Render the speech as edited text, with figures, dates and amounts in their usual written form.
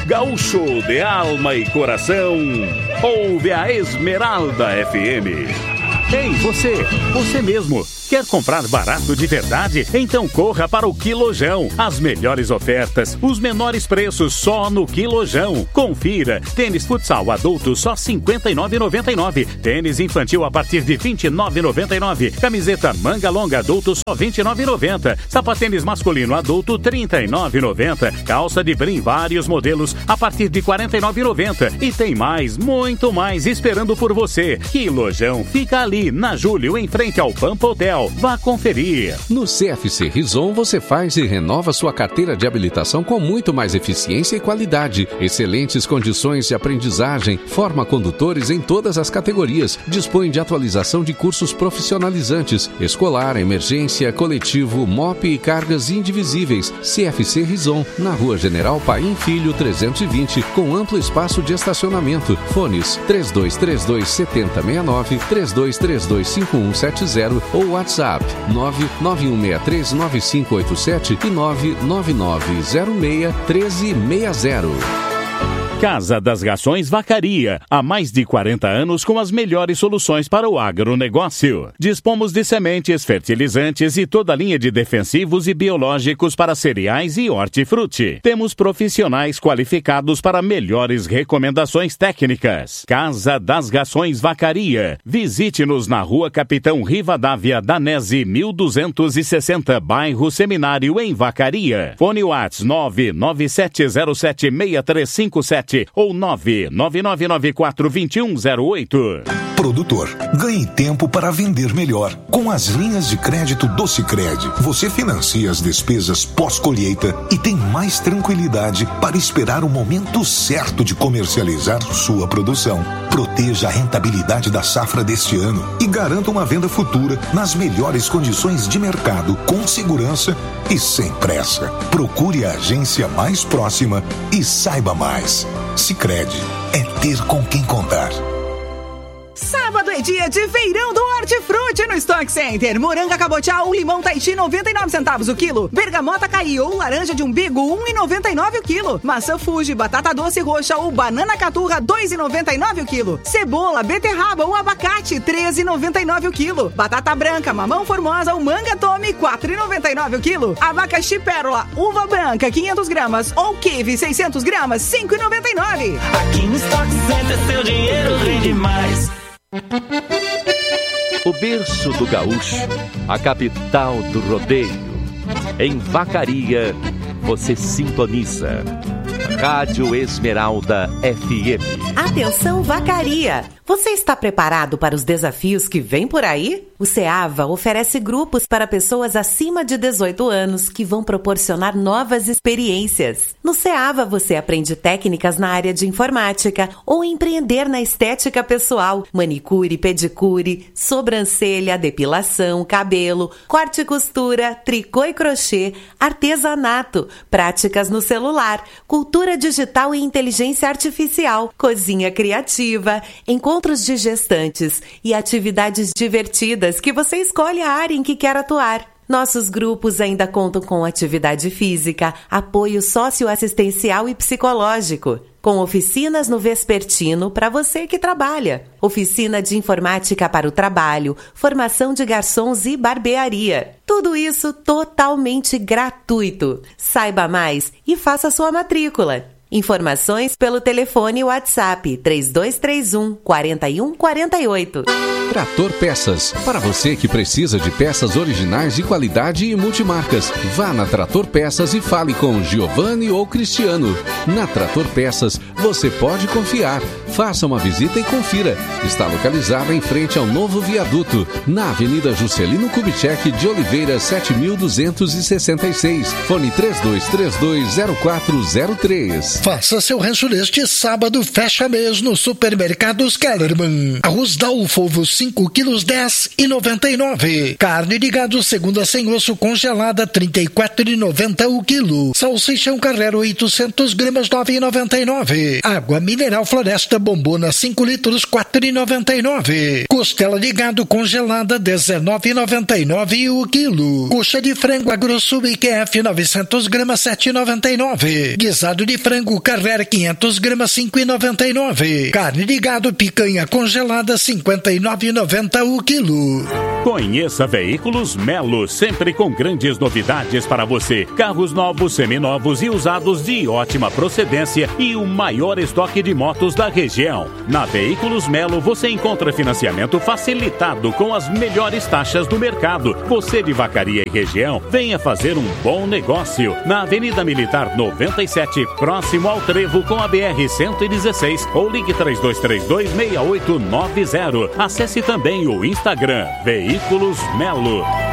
gaúcho de alma e coração, ouve a Esmeralda FM. Ei, você mesmo, quer comprar barato de verdade? Então corra para o Quilojão. As melhores ofertas, os menores preços só no Quilojão. Confira. Tênis futsal adulto só R$ 59,99. Tênis infantil a partir de R$ 29,99. Camiseta manga longa adulto só R$ 29,90. Sapatênis masculino adulto R$ 39,90. Calça de brim vários modelos a partir de R$ 49,90. E tem mais, muito mais esperando por você. Quilojão fica ali na Júlio, em frente ao Pampa Hotel. Vá conferir. No CFC Rison você faz e renova sua carteira de habilitação com muito mais eficiência e qualidade. Excelentes condições de aprendizagem, forma condutores em todas as categorias, dispõe de atualização de cursos profissionalizantes, escolar, emergência, coletivo, MOP e cargas indivisíveis. CFC Rison, na Rua General Paim Filho 320, com amplo espaço de estacionamento. Fones 3232-7069, 3232-5170 ou WhatsApp 991639587 e 999061360. Casa das Rações Vacaria, há mais de 40 anos com as melhores soluções para o agronegócio. Dispomos de sementes, fertilizantes e toda a linha de defensivos e biológicos para cereais e hortifruti. Temos profissionais qualificados para melhores recomendações técnicas. Casa das Rações Vacaria. Visite-nos na Rua Capitão Rivadavia Danese 1260, bairro Seminário, em Vacaria. Fone WhatsApp 997076357 ou 999942108. Produtor, ganhe tempo para vender melhor. Com as linhas de crédito do Sicredi, você financia as despesas pós-colheita e tem mais tranquilidade para esperar o momento certo de comercializar sua produção. Proteja a rentabilidade da safra deste ano e garanta uma venda futura nas melhores condições de mercado, com segurança e sem pressa. Procure a agência mais próxima e saiba mais. Sicredi é ter com quem contar. Sábado é dia de feirão do Hortifruti no Stock Center. Moranga cabotial, limão Tahiti, 99 centavos o quilo. Bergamota Caí ou laranja de umbigo, 1,99 o quilo. Maçã Fuji, batata doce roxa ou banana caturra, 2,99 o quilo. Cebola, beterraba ou abacate, 13,99 o quilo. Batata branca, mamão formosa ou manga tome, 4,99 o quilo. Abacaxi pérola, uva branca, 500 gramas ou kiwi, 600 gramas, 5,99. Aqui no Stock Center seu dinheiro rende mais. O berço do gaúcho, a capital do rodeio. Em Vacaria, você sintoniza Rádio Esmeralda FM. Atenção, Vacaria! Você está preparado para os desafios que vêm por aí? O CEAVA oferece grupos para pessoas acima de 18 anos que vão proporcionar novas experiências. No CEAVA você aprende técnicas na área de informática ou empreender na estética pessoal, manicure, pedicure, sobrancelha, depilação, cabelo, corte e costura, tricô e crochê, artesanato, práticas no celular, cultura digital e inteligência artificial, cozinha criativa, encontros de gestantes e atividades divertidas que você escolhe a área em que quer atuar. Nossos grupos ainda contam com atividade física, apoio socioassistencial e psicológico, com oficinas no vespertino para você que trabalha, oficina de informática para o trabalho, formação de garçons e barbearia. Tudo isso totalmente gratuito. Saiba mais e faça sua matrícula. Informações pelo telefone WhatsApp 3231-4148. Trator Peças. Para você que precisa de peças originais de qualidade e multimarcas, vá na Trator Peças e fale com Giovanni ou Cristiano. Na Trator Peças, você pode confiar. Faça uma visita e confira. Está localizada em frente ao novo viaduto, na Avenida Juscelino Kubitschek de Oliveira, 7266. Fone 3232-0403. Faça seu rancho neste sábado, fecha mês no Supermercados Kellerman. Arroz Dalfo, você 5 quilos 10,99. Carne de gado segunda sem osso congelada 34,90 o quilo. Salsichão Carrero 800 gramas 9,99. Água mineral Floresta Bombona 5 litros 4,99. Costela de gado congelada 19,99 o quilo. Coxa de frango Agrosul IQF 900 gramas 7,99. Guisado de frango Carrera 500 gramas 5,99. Carne de gado picanha congelada 59,90 o quilo. Conheça Veículos Melo, sempre com grandes novidades para você. Carros novos, seminovos e usados de ótima procedência e o maior estoque de motos da região. Na Veículos Melo você encontra financiamento facilitado com as melhores taxas do mercado. Você de Vacaria e região, venha fazer um bom negócio. Na Avenida Militar 97, próximo ao Trevo com a BR-116 ou ligue 3232-6890. Acesse também o Instagram Veículos Melo.